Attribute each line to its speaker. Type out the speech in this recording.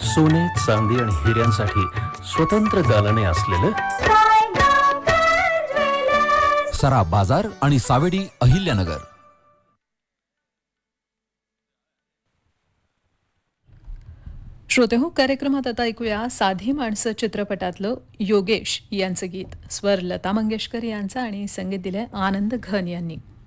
Speaker 1: सोने, चांदी आणि हिऱ्यांसाठी स्वतंत्र दालने असलेलं
Speaker 2: सरा बाजार आणि सावेडी अहिल्यानगर.
Speaker 3: श्रोते हो, कार्यक्रमात आता ऐकूया साधी माणसं चित्रपटातलं योगेश यांचं गीत. स्वर लता मंगेशकर यांचा आणि संगीत दिलंय आनंद घन यांनी.